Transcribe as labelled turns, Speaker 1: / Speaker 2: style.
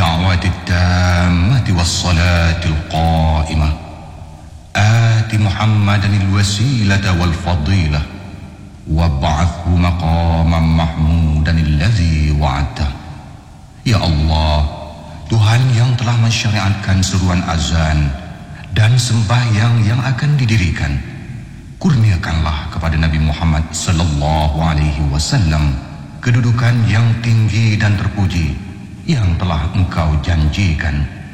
Speaker 1: الدعوة التامة والصلاة القائمة آت محمدا الوسيلة والفضيلة وابعثه مقاما محمودا الذي وعدته. Ya Allah, Tuhan yang telah mensyariatkan seruan azan dan sembahyang yang akan didirikan, kurniakanlah kepada Nabi Muhammad sallallahu alaihi wasallam kedudukan yang tinggi dan terpuji yang telah Engkau janjikan.